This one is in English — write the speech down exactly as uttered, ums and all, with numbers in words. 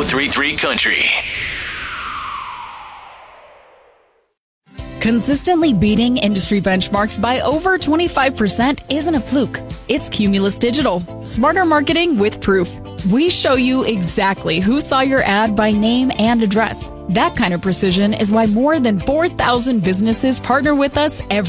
thirty-three Country. Consistently beating industry benchmarks by over twenty-five percent isn't a fluke. It's Cumulus Digital. Smarter marketing with proof. We show you exactly who saw your ad by name and address. That kind of precision is why more than four thousand businesses partner with us every